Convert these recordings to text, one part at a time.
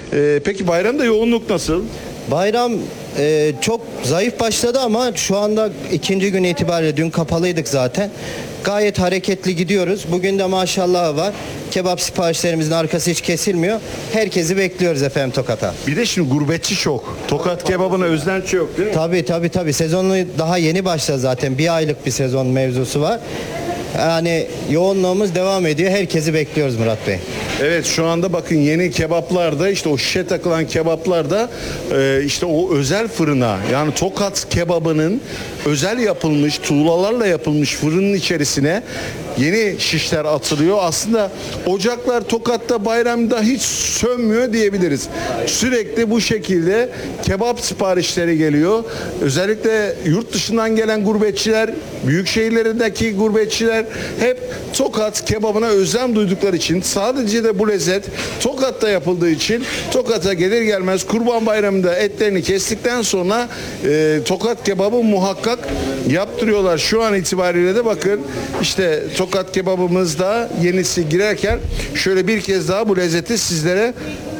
Peki bayramda yoğunluk nasıl? Bayram çok zayıf başladı ama şu anda ikinci gün itibariyle dün kapalıydık zaten. Gayet hareketli gidiyoruz. Bugün de maşallah var. Kebap siparişlerimizin arkası hiç kesilmiyor. Herkesi bekliyoruz efendim Tokat'a. Bir de şimdi gurbetçi çok. Tokat kebabına özlem çok değil mi? Tabii. Sezonu daha yeni başladı zaten. Bir aylık bir sezon mevzusu var. Yani yoğunluğumuz devam ediyor. Herkesi bekliyoruz Murat Bey. Evet, şu anda bakın yeni kebaplarda işte o şişe takılan kebaplarda işte o özel fırına, yani Tokat kebabının özel yapılmış tuğlalarla yapılmış fırının içerisine yeni şişler atılıyor. Aslında ocaklar Tokat'ta bayramda hiç sönmüyor diyebiliriz. Sürekli bu şekilde kebap siparişleri geliyor. Özellikle yurt dışından gelen gurbetçiler, büyük şehirlerindeki gurbetçiler hep Tokat kebabına özlem duydukları için, sadece de bu lezzet Tokat'ta yapıldığı için Tokat'a gelir gelmez Kurban Bayramı'nda etlerini kestikten sonra Tokat kebabı muhakkak yaptırıyorlar. Şu an itibariyle de bakın işte Tokat kebabımızda yenisi girerken şöyle bir kez daha bu lezzeti sizlere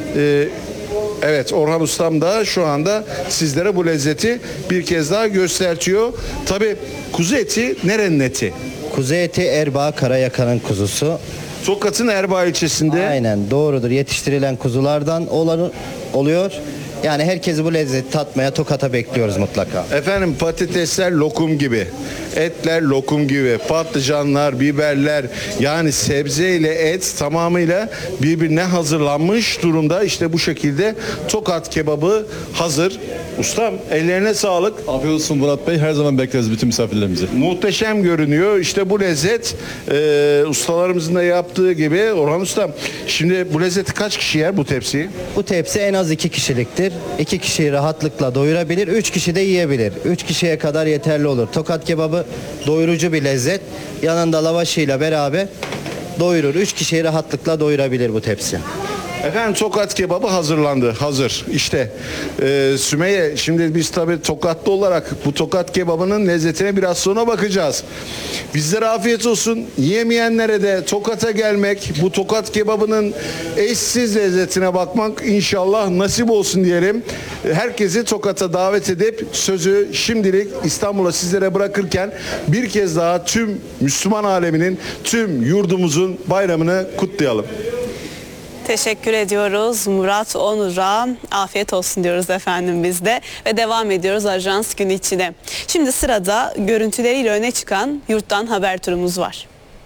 evet, Orhan Ustam da şu anda sizlere bu lezzeti bir kez daha göstertiyor. Tabii kuzu eti nerenin eti? Kuzu eti Erbaa Karayaka'nın kuzusu. Tokat'ın Erbaa ilçesinde. Aynen doğrudur. Yetiştirilen kuzulardan oluyor. Yani herkesi bu lezzeti tatmaya Tokat'a bekliyoruz mutlaka. Efendim patatesler lokum gibi, etler lokum gibi, patlıcanlar, biberler, yani sebze ile et tamamıyla birbirine hazırlanmış durumda. İşte bu şekilde Tokat kebabı hazır. Ustam ellerine sağlık. Afiyet olsun Murat Bey. Her zaman bekleriz bütün misafirlerimizi. Muhteşem görünüyor. İşte bu lezzet ustalarımızın da yaptığı gibi. Orhan Ustam, şimdi bu lezzeti kaç kişi yer, bu tepsiyi? Bu tepsi en az 2 kişiliktir. 2 kişiyi rahatlıkla doyurabilir. 3 kişi de yiyebilir. 3 kişiye kadar yeterli olur. Tokat kebabı doyurucu bir lezzet. Yanında lavaşıyla beraber doyurur. 3 kişiyi rahatlıkla doyurabilir bu tepsi. Efendim Tokat kebabı hazırlandı. Hazır. İşte Sümeyye, şimdi biz tabii Tokatlı olarak bu Tokat kebabının lezzetine biraz sonra bakacağız. Bizlere afiyet olsun. Yiyemeyenlere de Tokat'a gelmek, bu Tokat kebabının eşsiz lezzetine bakmak inşallah nasip olsun diyelim. Herkesi Tokat'a davet edip sözü şimdilik İstanbul'a sizlere bırakırken bir kez daha tüm Müslüman aleminin, tüm yurdumuzun bayramını kutlayalım. Teşekkür ediyoruz Murat Onur'a. Afiyet olsun diyoruz efendim biz de. Ve devam ediyoruz Ajans Gün içine. Şimdi sırada görüntüleriyle öne çıkan yurttan haber turumuz var.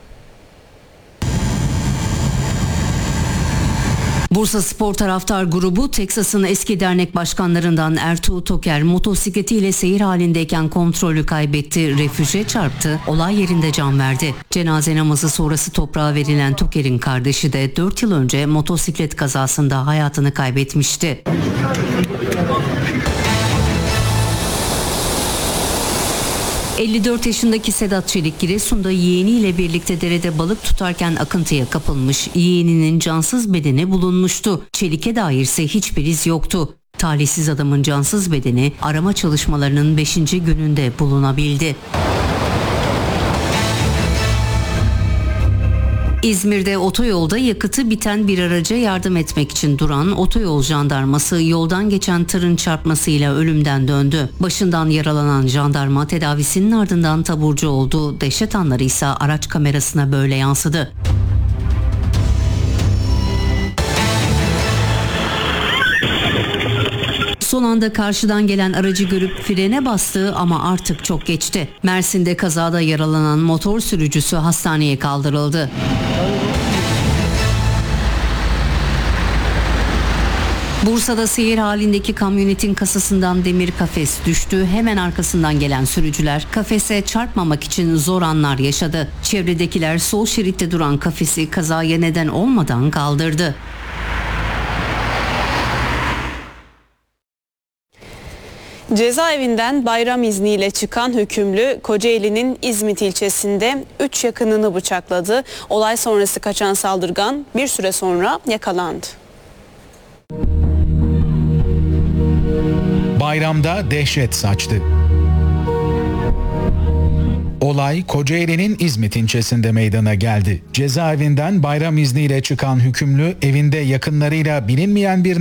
Bursa Spor Taraftar Grubu, Teksas'ın eski dernek başkanlarından Ertuğ Toker motosikletiyle seyir halindeyken kontrolü kaybetti, refüje çarptı, olay yerinde can verdi. Cenaze namazı sonrası toprağa verilen Toker'in kardeşi de 4 yıl önce motosiklet kazasında hayatını kaybetmişti. ...54 yaşındaki Sedat Çelik Giresun'da yeğeniyle birlikte derede balık tutarken akıntıya kapılmış, yeğeninin cansız bedeni bulunmuştu. Çelik'e dairse hiçbir iz yoktu. Talihsiz adamın cansız bedeni arama çalışmalarının 5. gününde bulunabildi. İzmir'de otoyolda yakıtı biten bir araca yardım etmek için duran otoyol jandarması yoldan geçen tırın çarpmasıyla ölümden döndü. Başından yaralanan jandarma tedavisinin ardından taburcu oldu. Dehşet anları ise araç kamerasına böyle yansıdı. Son anda karşıdan gelen aracı görüp frene bastı ama artık çok geçti. Mersin'de kazada yaralanan motor sürücüsü hastaneye kaldırıldı. Bursa'da seyir halindeki kamyonetin kasasından demir kafes düştü. Hemen arkasından gelen sürücüler kafese çarpmamak için zor anlar yaşadı. Çevredekiler sol şeritte duran kafesi kazaya neden olmadan kaldırdı. Cezaevinden bayram izniyle çıkan hükümlü Kocaeli'nin İzmit ilçesinde 3 yakınını bıçakladı. Olay sonrası kaçan saldırgan bir süre sonra yakalandı. Bayramda dehşet saçtı. Olay Kocaeli'nin İzmit ilçesinde meydana geldi. Cezaevinden bayram izniyle çıkan hükümlü evinde yakınlarıyla bilinmeyen bir